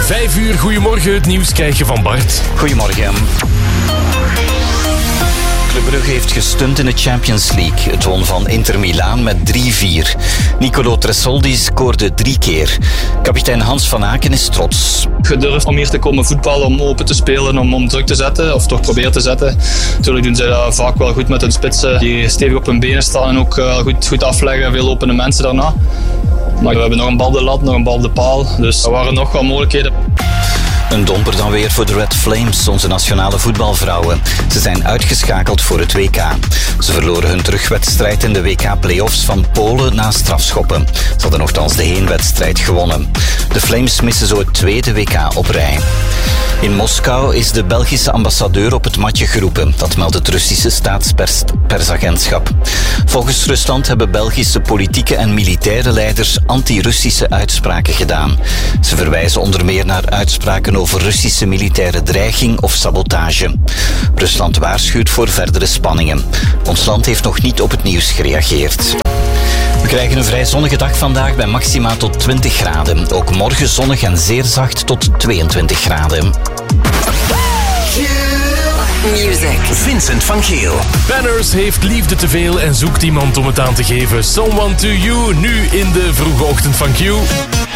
5 uur, goedemorgen. Het nieuws krijg je van Bart. Goedemorgen. Club Brugge heeft gestund in de Champions League. Het won van Inter Milaan met 3-4. Nicolo Tresoldi scoorde 3 keer. Kapitein Hans van Aken is trots. Gedurfd om hier te komen voetballen, om open te spelen, om druk te zetten, of toch proberen te zetten. Natuurlijk doen ze dat vaak wel goed met hun spitsen, die stevig op hun benen staan en ook goed afleggen, veel opene mensen daarna. Maar we hebben nog een bal op de lat, nog een bal op de paal, dus er waren nog wel mogelijkheden. Een domper dan weer voor de Red Flames, onze nationale voetbalvrouwen. Ze zijn uitgeschakeld voor het WK. Ze verloren hun terugwedstrijd in de WK-playoffs van Polen na strafschoppen. Ze hadden nogthans de heenwedstrijd gewonnen. De Flames missen zo het tweede WK op rij. In Moskou is de Belgische ambassadeur op het matje geroepen. Dat meldt het Russische staatspersagentschap. Volgens Rusland hebben Belgische politieke en militaire leiders anti-Russische uitspraken gedaan. Ze verwijzen onder meer naar uitspraken over Russische militaire dreiging of sabotage. Rusland waarschuwt voor verdere spanningen. Ons land heeft nog niet op het nieuws gereageerd. We krijgen een vrij zonnige dag vandaag bij maxima tot 20 graden. Ook morgen zonnig en zeer zacht tot 22 graden. Music. Vincent van Geel. Banners heeft liefde te veel en zoekt iemand om het aan te geven. Someone to You, nu in de vroege ochtend van Q.